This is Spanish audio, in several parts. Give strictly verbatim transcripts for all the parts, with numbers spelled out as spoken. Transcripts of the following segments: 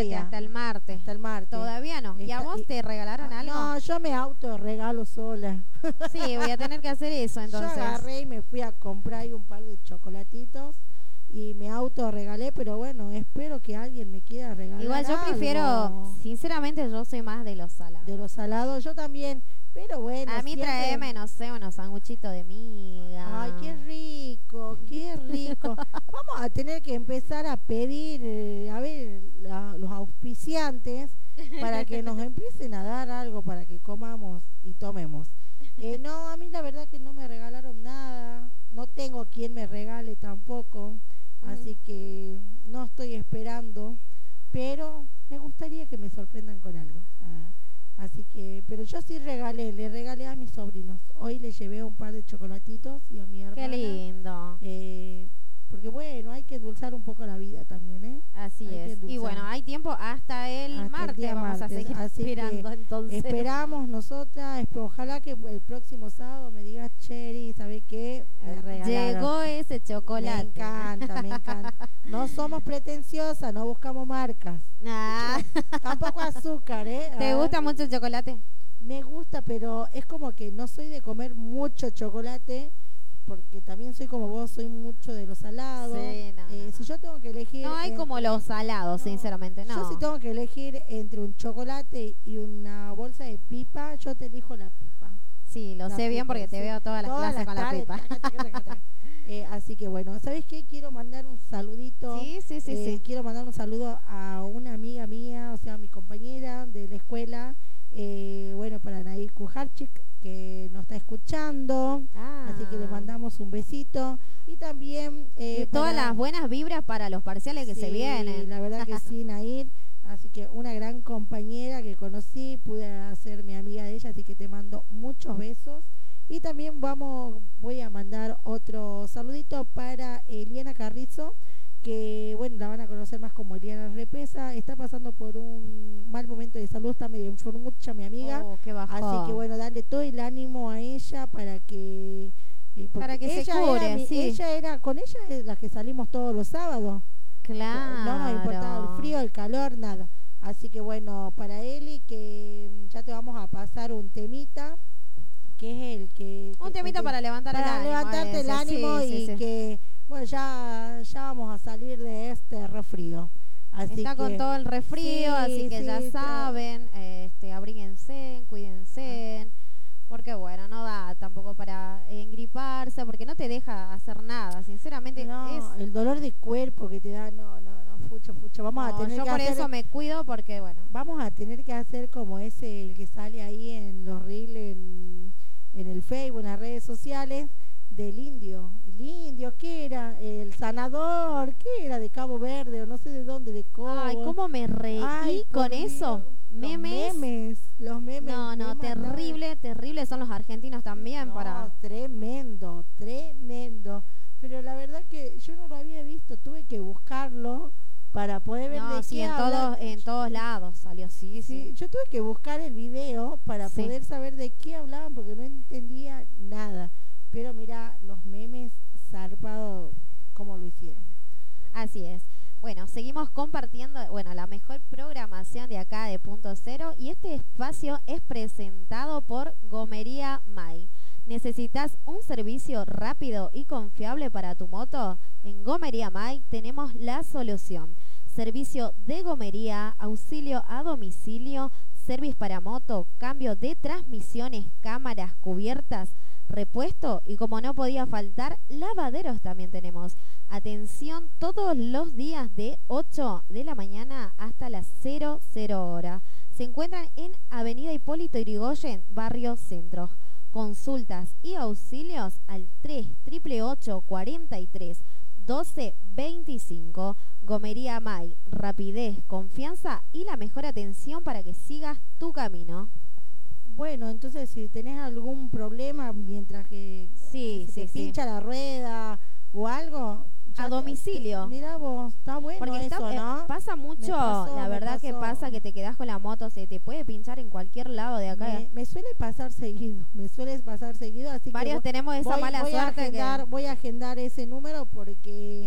siete, día. hasta el martes. Hasta el martes. Todavía no. ¿Y a Está- vos y- te regalaron Ah, algo? No, yo me auto regalo sola. Sí, voy a tener que hacer eso entonces. Yo agarré y me fui a comprar ahí un par de chocolatitos y me auto regalé, pero bueno, espero que alguien me quiera regalar. Igual yo prefiero, algo sinceramente yo soy más de los salados. de los salados, yo también, pero bueno. A mí siempre- traeme, no sé, unos sanguchitos de miga. Ay, qué rico, qué rico. Vamos a tener que empezar a pedir, eh, a ver, la- los auspiciantes para que nos empiecen a dar algo para que comamos y tomemos. Eh, no, a mí la verdad que no me regalaron nada, no tengo quien me regale tampoco, así que no estoy esperando, pero me gustaría que me sorprendan con algo. Ah, así que, pero yo sí regalé, le regalé a mis sobrinos. Hoy le llevé un par de chocolatitos y a mi hermana. Qué lindo. eh, porque bueno, hay que endulzar un poco la vida también, ¿eh? Así hay que es. Y endulzar. bueno, hay tiempo hasta el Hasta el martes. día Vamos martes, a seguir así que esperando entonces. Esperamos nosotras, esp- ojalá que el próximo sábado me digas, Cheri, ¿sabes qué? Me regalaron. Llegó ese chocolate. Me encanta, me encanta. No somos pretenciosas, no buscamos marcas. Ah, Tampoco azúcar, ¿eh? ¿te Ah, gusta mucho el chocolate? Me gusta, pero es como que no soy de comer mucho chocolate, porque también soy como vos, soy mucho de los salados. Sí, no, Eh, no, Si no. yo tengo que elegir... No hay como entre- los salados, No, sinceramente, no. Yo si tengo que elegir entre un chocolate y una bolsa de pipa, yo te elijo la pipa. Sí, lo La sé bien pipa, porque te sí. veo todas las Todas clases las con la tardes, pipa. taca, taca, taca, taca. Eh, así que bueno, ¿sabes qué? Quiero mandar un saludito. Sí, sí, sí, eh, sí. Quiero mandar un saludo a una amiga mía, o sea, mi compañera de la escuela, eh, bueno, para Nair Kujarchik, que nos está escuchando. Ah. Así que le mandamos un besito. Y también... eh, Y todas para- las buenas vibras para los parciales que se Sí, vienen. la verdad que sí, Nair. Así que una gran compañera que conocí, pude hacer mi amiga de ella, así que te mando muchos besos. Y también vamos, voy a mandar otro saludito para Eliana Carrizo, que bueno, la van a conocer más como Eliana Repesa. Está pasando por un mal momento de salud, está medio enfermucha mi amiga. Oh, qué bajón. Así que bueno, darle todo el ánimo a ella para que... eh, porque Para que se ella cure, era mi- sí. Ella era, con ella es la que salimos todos los sábados. Claro. No nos importaba el frío, el calor, nada. Así que bueno, para Eli, que mm, ya te vamos a pasar un temita, que es el que... Un que- temita el que- para levantar el para ánimo. levantarte el ese, ánimo sí, y sí, sí. que, bueno, ya, ya vamos a salir de este resfrío. Así Está con que- todo el resfrío, Sí, así que sí, ya está- saben, eh, este, abríguense, cuídense, porque bueno, no da tampoco para engriparse, porque no te deja hacer nada, sinceramente. No, es, el dolor de cuerpo que te da, no, no, no, fucho, fucho. Vamos a no, tener yo que por hacer... eso me cuido, porque bueno, Vamos a tener que hacer como ese, el que sale ahí en los reels, en, en el Facebook, en las redes sociales, del indio. El indio, ¿qué era? El sanador, ¿qué era? De Cabo Verde o no sé de dónde, de Cobo. ay, cómo me reí Ay, con por eso. Dios. Memes. Los memes, los memes. No, no, me mataron. terrible, terrible son los argentinos también No, para... tremendo, tremendo. Pero la verdad que yo no lo había visto, tuve que buscarlo para poder ver No, de sí, qué en habla. todos, en todos lados salió, sí, Sí, sí. yo tuve que buscar el video para Sí. poder saber de qué hablaban porque no entendía nada. Pero mira, los memes zarpados, cómo lo hicieron. Así es. Bueno, seguimos compartiendo, bueno, la mejor programación de acá de Punto Cero, y este espacio es presentado por Gomería May. ¿Necesitas un servicio rápido y confiable para tu moto? En Gomería May tenemos la solución. Servicio de gomería, auxilio a domicilio, service para moto, cambio de transmisiones, cámaras, cubiertas, repuesto y, como no podía faltar, lavaderos también tenemos. Atención todos los días de ocho de la mañana hasta las cero cero hora. Se encuentran en Avenida Hipólito Yrigoyen, Barrio Centro. Consultas y auxilios al tres ocho ocho, cuatro tres, doce veinticinco. Gomería May, rapidez, confianza y la mejor atención para que sigas tu camino. Bueno, entonces si tenés algún problema mientras que Sí, se sí, te sí. pincha la rueda o algo... A ya te- domicilio. Mira vos, está bueno Porque eso, está- eh, ¿no? pasa mucho, pasó, la me verdad que pasó. pasa que te quedás con la moto, se te puede pinchar en cualquier lado de acá. Me, me suele pasar seguido, me suele pasar seguido, así Varios que vo- tenemos esa voy, mala voy a suerte agendar, que... voy a agendar ese número porque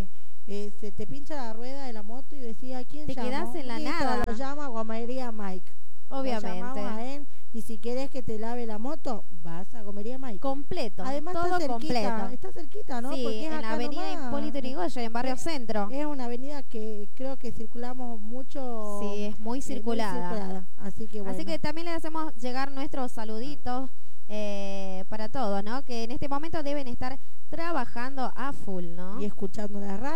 eh, se te pincha la rueda de la moto y decís, ¿a quién Te llamo? quedás en la Listo, nada. lo llama Gomería Mike. Lo Obviamente. llamamos a él y si querés que te lave la moto, vas a Gomería Mike. Completo. Además todo está cerquita, completo. está cerquita, ¿no? Sí, Porque es en la acá avenida nomás. Hipólito Yrigoyen, en Barrio Es- Centro. Es una avenida que creo que circulamos mucho. Sí, es muy eh, circulada. circulada. Así que bueno. Así que también le hacemos llegar nuestros saluditos eh, para todos, ¿no? Que en este momento deben estar trabajando a full, ¿no? Y escuchando la radio.